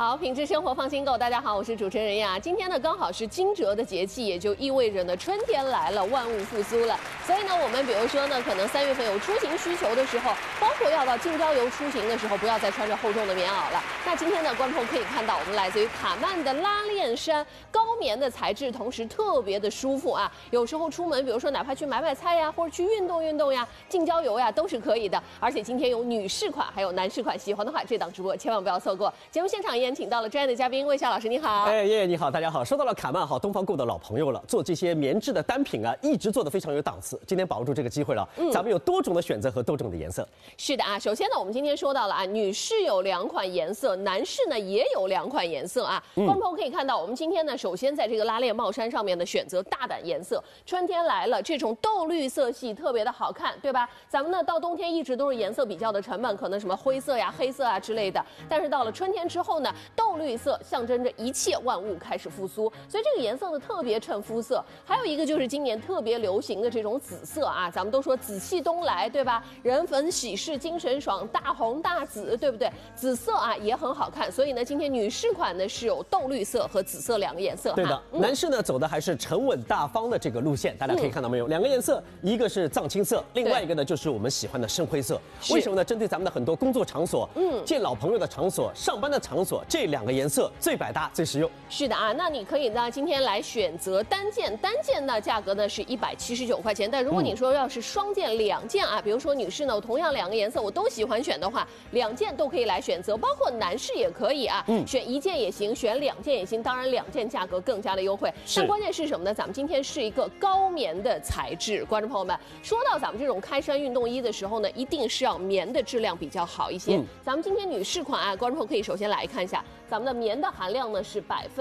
好，品质生活放心购。大家好，我是主持人呀。今天呢，刚好是惊蛰的节气，也就意味着呢，春天来了，万物复苏了。所以呢，我们比如说呢，可能3月份有出行需求的时候，包括要到近郊游出行的时候，不要再穿着厚重的棉袄了。那今天呢，观众可以看到，我们来自于卡曼的拉链衫，高棉的材质，同时特别的舒服啊。有时候出门，比如说哪怕去买菜呀，或者去运动呀，近郊游呀，都是可以的。而且今天有女士款，还有男士款，喜欢的话，这档直播千万不要错过。节目现场也请到了专业的嘉宾魏夏老师，你好。 叶叶你好，大家好。说到了卡曼好，东方购的老朋友了，做这些棉质的单品啊，一直做得非常有档次。今天把握住这个机会了，咱们有多种的选择和多种的颜色。 是的啊，首先呢，我们今天说到了啊，女士有2款颜色，男士呢也有2款颜色啊。观众朋友可以看到，我们今天呢，首先在这个拉链帽衫上面呢，选择大胆颜色。春天来了，这种豆绿色系特别的好看，对吧？咱们呢到冬天一直都是颜色比较的沉闷，可能什么灰色呀、黑色啊之类的。但是到了春天之后呢，豆绿色象征着一切万物开始复苏，所以这个颜色呢特别衬肤色。还有一个就是今年特别流行的这种紫色啊，咱们都说紫气东来，对吧？人逢喜事精神爽，大红大紫，对不对？紫色啊也很好看，所以呢，今天女士款呢是有豆绿色和紫色2个颜色。 对的，男士呢走的还是沉稳大方的这个路线，大家可以看到没有？2个颜色，一个是藏青色，另外一个呢就是我们喜欢的深灰色。为什么呢？针对咱们的很多工作场所，见老朋友的场所、上班的场所，这2个颜色最百搭、最实用。 是的啊，那你可以呢今天来选择单件呢价格呢是179块钱，但如果你说要是双件2件啊，比如说女士呢，我同样2个颜色我都喜欢选的话，2件都可以来选择，包括男士也可以啊，选1件也行，选2件也行，当然2件价格更加的优惠。但关键是什么呢？咱们今天是一个高棉的材质，观众朋友们，说到咱们这种开衫运动衣的时候呢，一定是要棉的质量比较好一些。咱们今天女士款啊，观众朋友可以首先来看一下，咱们的棉的含量呢是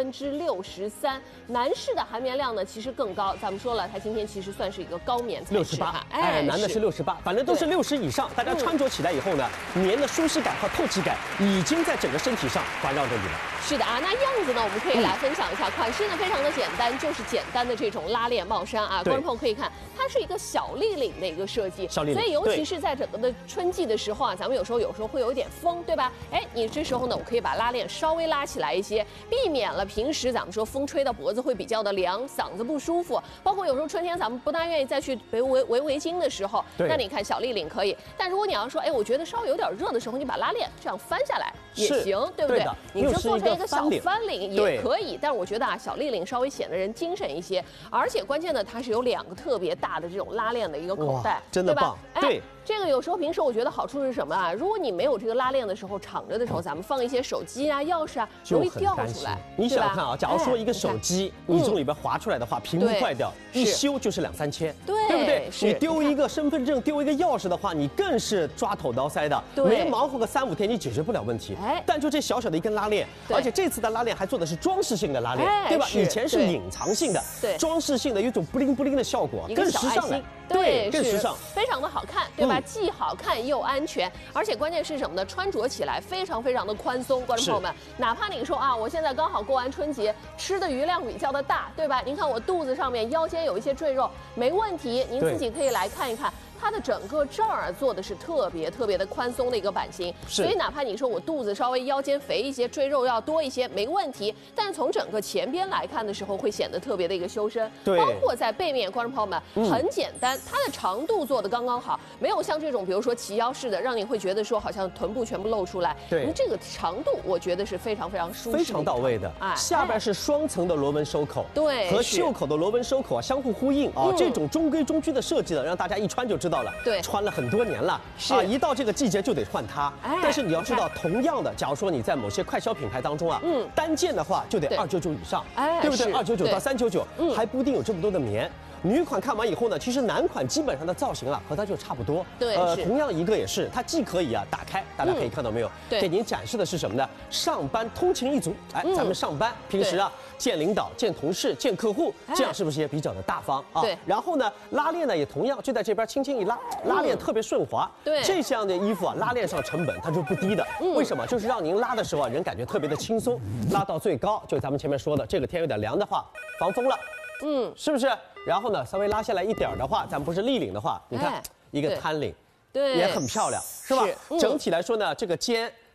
63%，男士的含棉量呢其实更高。咱们说了，它今天其实算是一个高棉材质哈，男的是68%，反正都是60以上。大家穿着起来以后呢，棉的舒适感和透气感已经在整个身体上环绕着你了。 是的啊，那样子呢，我们可以来分享一下，款式呢非常的简单，就是简单的这种拉链帽衫啊。观众朋友可以看，它是一个小立领的一个设计，所以尤其是在整个的春季的时候啊，咱们有时候会有一点风，对吧？你这时候呢，我可以把拉链稍微拉起来一些，避免了平时咱们说风吹到脖子会比较的凉，嗓子不舒服。包括有时候春天咱们不大愿意再去围巾的时候，那你看小立领可以。但如果你要说，我觉得稍微有点热的时候，你把拉链这样翻下来也行，对不对？你就做成一个小翻领也可以。但是我觉得啊，小立领稍微显得人精神一些，而且关键的它是有2个特别大的这种拉链的一个口袋， 真的棒，对。 这个有时候平时我觉得好处是什么啊？如果你没有这个拉链的时候，敞着的时候，咱们放一些手机啊、钥匙啊，容易掉出来。 你想想看啊，假如说一个手机你从里边滑出来的话，屏幕坏掉，一修就是2-3千，对不对？你丢一个身份证、丢一个钥匙的话，你更是抓头挠腮的，没忙活个3-5天，你解决不了问题。但就这小小的一根拉链，而且这次的拉链还做的是装饰性的拉链，对吧？以前是隐藏性的，装饰性的有一种布灵布灵的效果，更时尚了。对，更时尚， 非常的好看，对吧？既好看又安全，而且关键是什么呢？穿着起来非常非常的宽松。观众朋友们，哪怕你说啊，我现在刚好过完春节，吃的余量比较的大，对吧？您看我肚子上面、腰间有一些赘肉，没问题，您自己可以来看一看。它的整个这儿做的是特别的宽松的一个版型，所以哪怕你说我肚子稍微腰间肥一些，赘肉要多一些，没问题。但是从整个前边来看的时候，会显得特别的一个修身。包括在背面，观众朋友们很简单，它的长度做的刚刚好，没有像这种比如说齐腰式的，让你会觉得说好像臀部全部露出来。对，这个长度我觉得是非常舒适， 非常到位的。下边是双层的螺纹收口，对，和袖口的螺纹收口啊相互呼应啊，这种中规中矩的设计呢，让大家一穿就知道了。对，穿了很多年了啊，一到这个季节就得换它。但是你要知道，同样的，假如说你在某些快消品牌当中啊，单件的话就得299以上，对不对？299到399，还不一定有这么多的棉。女款看完以后呢，其实男款基本上的造型了和它就差不多。对，同样一个也是，它既可以啊打开，大家可以看到没有？给您展示的是什么呢？上班通勤一族，咱们上班平时啊见领导、见同事、见客户，这样是不是也比较的大方啊？对。然后呢，拉链呢也同样就在这边轻轻一拉，拉链特别顺滑。对，这样的衣服啊，拉链上成本它是不低的。为什么？就是让您拉的时候啊，人感觉特别的轻松，拉到最高，就咱们前面说的，这个天有点凉的话，防风了。是不是？然后呢，稍微拉下来一点的话，咱们不是立领的话，你看一个摊领，对，也很漂亮，是吧？整体来说呢，这个肩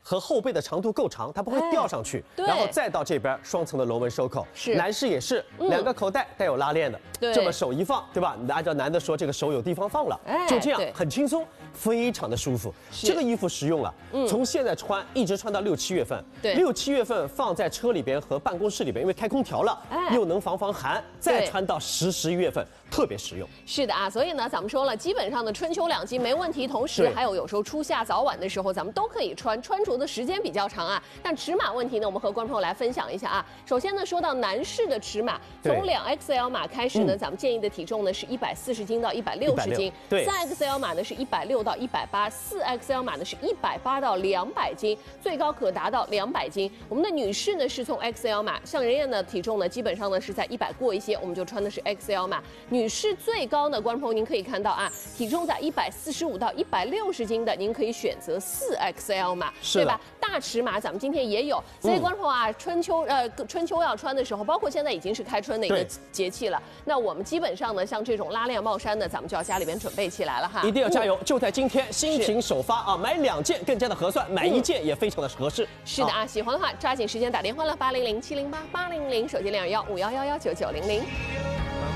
和后背的长度够长，它不会掉上去。然后再到这边双层的螺纹收口，男士也是2个口袋带有拉链的，这么手一放，对吧？按照男的说，这个手有地方放了，就这样很轻松，非常的舒服。这个衣服实用了，从现在穿一直穿到6、7月份，6、7月份放在车里边和办公室里边，因为开空调了，又能防寒，再穿到10、11月份。特别实用。 是的啊，所以呢，咱们说了，基本上的春秋2季没问题。同时，还有时候初夏早晚的时候，咱们都可以穿，穿着的时间比较长啊。但尺码问题呢，我们和观众朋友来分享一下啊。首先呢，说到男士的尺码，从2XL 码开始呢，咱们建议的体重呢是140斤到160斤，3XL 码呢是160到180，4XL 码呢是180到200斤，最高可达到200斤。我们的女士呢是从 XL 码，像人燕的体重呢基本上呢是在100过一些，我们就穿的是 XL 码。女士最高呢，观众朋友您可以看到啊，体重在145到160斤的，您可以选择4XL 码，对吧？大尺码咱们今天也有，所以观众朋友啊，春秋要穿的时候，包括现在已经是开春的一个节气了，那我们基本上呢，像这种拉链帽衫呢，咱们就要家里边准备起来了哈。 一定要加油！就在今天，新品首发啊，买2件更加的合算，买1件也非常的合适。 是的啊，喜欢的话抓紧时间打电话了，800-708-800，手机221-5111-9900。